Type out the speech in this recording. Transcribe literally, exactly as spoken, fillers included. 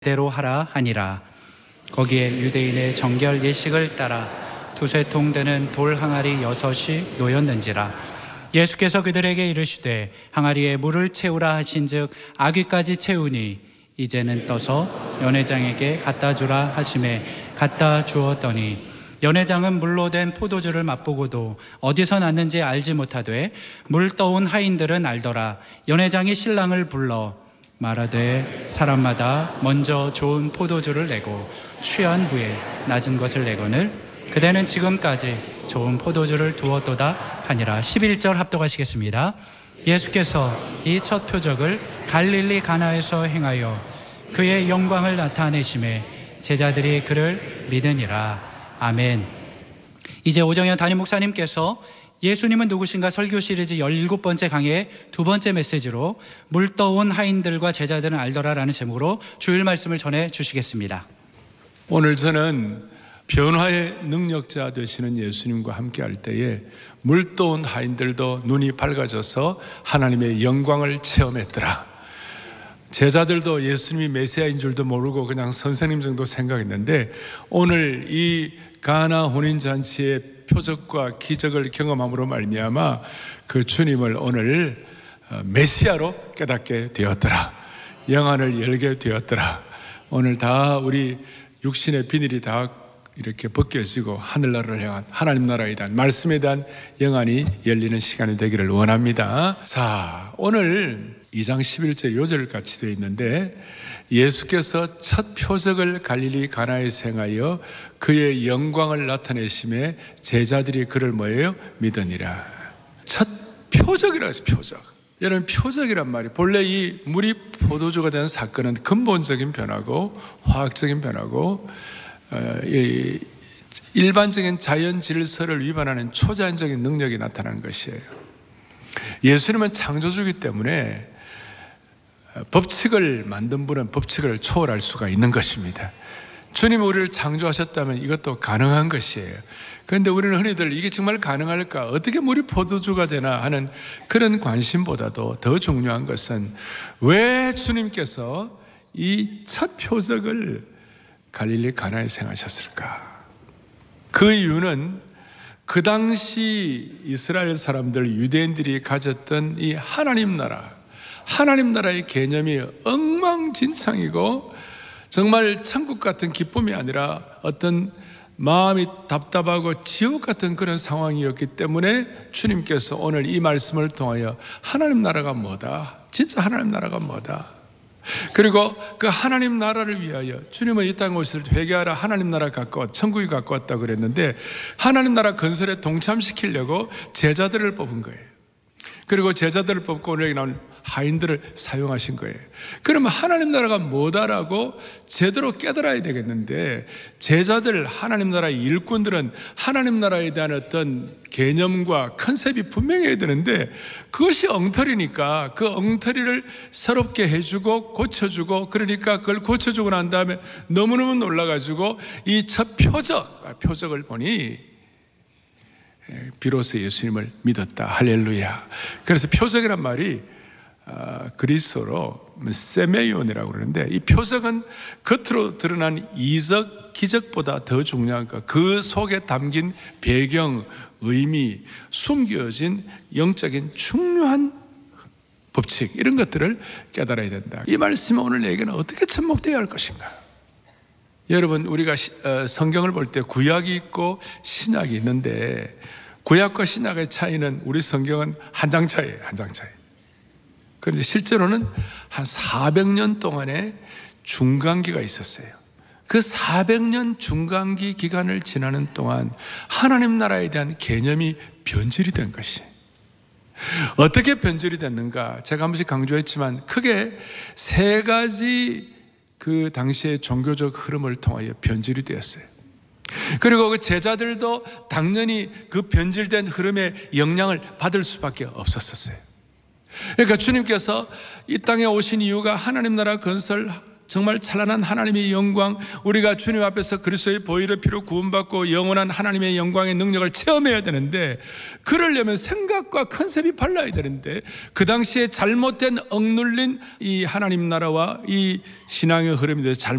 대로 하라 하니라. 거기에 유대인의 정결 예식을 따라 두세 통 되는 돌 항아리 여섯이 놓였는지라. 예수께서 그들에게 이르시되 항아리에 물을 채우라 하신즉 아귀까지 채우니 이제는 떠서 연회장에게 갖다 주라 하심에 갖다 주었더니 연회장은 물로 된 포도주를 맛보고도 어디서 났는지 알지 못하되 물 떠온 하인들은 알더라. 연회장이 신랑을 불러 말하되 사람마다 먼저 좋은 포도주를 내고 취한 후에 낮은 것을 내거늘 그대는 지금까지 좋은 포도주를 두었도다 하니라. 십일 절 합독하시겠습니다. 예수께서 이 첫 표적을 갈릴리 가나에서 행하여 그의 영광을 나타내심에 제자들이 그를 믿으니라. 아멘. 이제 오정현 담임 목사님께서 예수님은 누구신가 설교 시리즈 열일곱 번째 강의의 두 번째 메시지로 물 떠온 하인들과 제자들은 알더라라는 제목으로 주일 말씀을 전해 주시겠습니다. 오늘 저는 변화의 능력자 되시는 예수님과 함께 할 때에 물 떠온 하인들도 눈이 밝아져서 하나님의 영광을 체험했더라. 제자들도 예수님이 메시아인 줄도 모르고 그냥 선생님 정도 생각했는데 오늘 이 가나 혼인잔치의 표적과 기적을 경험함으로 말미암아 그 주님을 오늘 메시아로 깨닫게 되었더라. 영안을 열게 되었더라. 오늘 다 우리 육신의 비늘이 다 이렇게 벗겨지고 하늘나라를 향한 하나님 나라에 대한 말씀에 대한 영안이 열리는 시간이 되기를 원합니다. 자, 오늘 이 장 십일 절 요 절 같이 되어 있는데 예수께서 첫 표적을 갈릴리 가나에서 행하여 그의 영광을 나타내심에 제자들이 그를 뭐예요? 믿으니라. 첫 표적이라고 해서 표적. 여러분, 표적이란 말이 본래 이 물이 포도주가 된 사건은 근본적인 변화고 화학적인 변화고 어, 이 일반적인 자연 질서를 위반하는 초자연적인 능력이 나타나는 것이에요. 예수님은 창조주이기 때문에 법칙을 만든 분은 법칙을 초월할 수가 있는 것입니다. 주님이 우리를 창조하셨다면 이것도 가능한 것이에요. 그런데 우리는 흔히들 이게 정말 가능할까? 어떻게 물이 포도주가 되나 하는 그런 관심보다도 더 중요한 것은 왜 주님께서 이 첫 표적을 갈릴리 가나에서 행하셨을까? 그 이유는 그 당시 이스라엘 사람들, 유대인들이 가졌던 이 하나님 나라, 하나님 나라의 개념이 엉망진창이고 정말 천국 같은 기쁨이 아니라 어떤 마음이 답답하고 지옥 같은 그런 상황이었기 때문에 주님께서 오늘 이 말씀을 통하여 하나님 나라가 뭐다? 진짜 하나님 나라가 뭐다? 그리고 그 하나님 나라를 위하여 주님은 이 땅 오실 때 회개하라, 하나님 나라 가까워 천국이 가까웠다고 그랬는데 하나님 나라 건설에 동참시키려고 제자들을 뽑은 거예요. 그리고 제자들을 뽑고 오늘 나온 하인들을 사용하신 거예요. 그러면 하나님 나라가 뭐다라고 제대로 깨달아야 되겠는데 제자들, 하나님 나라의 일꾼들은 하나님 나라에 대한 어떤 개념과 컨셉이 분명해야 되는데 그것이 엉터리니까 그 엉터리를 새롭게 해주고 고쳐주고 그러니까 그걸 고쳐주고 난 다음에 너무너무 놀라가지고 이 첫 표적, 표적을 보니 비로소 예수님을 믿었다. 할렐루야. 그래서 표적이란 말이 어, 그리스어로 세메이온이라고 그러는데 이 표적은 겉으로 드러난 이적, 기적보다 더 중요한 것, 그 속에 담긴 배경, 의미, 숨겨진 영적인 중요한 법칙, 이런 것들을 깨달아야 된다. 이 말씀이 오늘 얘기는 어떻게 접목되어야 할 것인가? 여러분, 우리가 성경을 볼 때 구약이 있고 신약이 있는데 구약과 신약의 차이는 우리 성경은 한 장 차이에요. 한 장 차이. 그런데 실제로는 한 사백 년 동안의 중간기가 있었어요. 그 사백 년 중간기 기간을 지나는 동안 하나님 나라에 대한 개념이 변질이 된 것이에요. 어떻게 변질이 됐는가? 제가 한 번씩 강조했지만 크게 세 가지 그 당시의 종교적 흐름을 통하여 변질이 되었어요. 그리고 그 제자들도 당연히 그 변질된 흐름의 영향을 받을 수밖에 없었어요. 그러니까 주님께서 이 땅에 오신 이유가 하나님 나라 건설, 정말 찬란한 하나님의 영광, 우리가 주님 앞에서 그리스도의 보혈의 피로 구원받고 영원한 하나님의 영광의 능력을 체험해야 되는데, 그러려면 생각과 컨셉이 달라야 되는데, 그 당시에 잘못된 억눌린 이 하나님 나라와 이 신앙의 흐름이 잘못